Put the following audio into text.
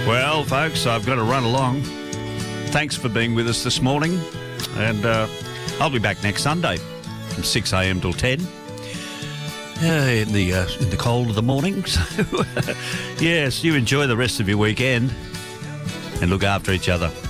Well, folks, I've got to run along. Thanks for being with us this morning, and I'll be back next Sunday from 6 a.m. till 10 in the cold of the morning. So, yes, you enjoy the rest of your weekend and look after each other.